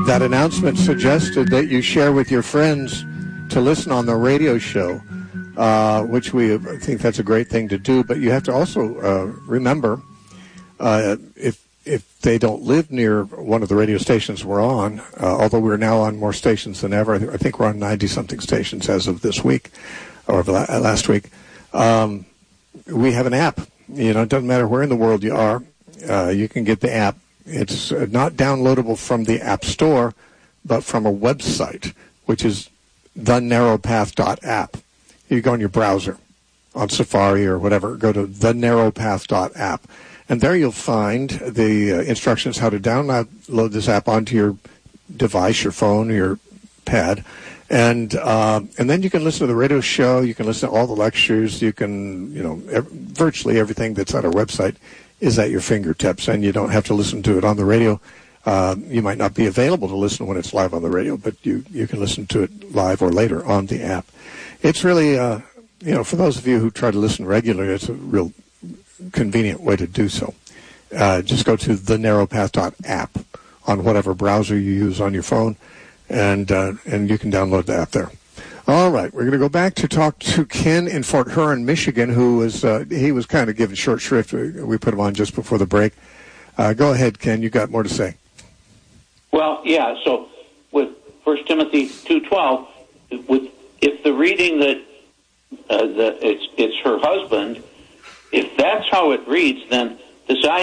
That announcement suggested that you share with your friends to listen on the radio show, which I think that's a great thing to do. But you have to also remember, if they don't live near one of the radio stations we're on, although we're now on more stations than ever, I think we're on 90-something stations as of this week, or last week, we have an app. You know, it doesn't matter where in the world you are, you can get the app. It's not downloadable from the App Store, but from a website, which is thenarrowpath.app. You go in your browser, on Safari or whatever, go to thenarrowpath.app. And there you'll find the instructions how to download this app onto your device, your phone, your pad. And then you can listen to the radio show. You can listen to all the lectures. You can, virtually everything that's on our website is at your fingertips, and you don't have to listen to it on the radio. You might not be available to listen when it's live on the radio, but you can listen to it live or later on the app. It's really, for those of you who try to listen regularly, it's a real convenient way to do so. Just go to thenarrowpath.app on whatever browser you use on your phone, and you can download the app there. All right, we're going to go back to talk to Ken in Fort Huron, Michigan, who was he was kind of given short shrift. We put him on just before the break. Go ahead, Ken. You got more to say. Well, yeah. So with 1 Timothy 2:12, if the reading that it's her husband, if that's how it reads, then this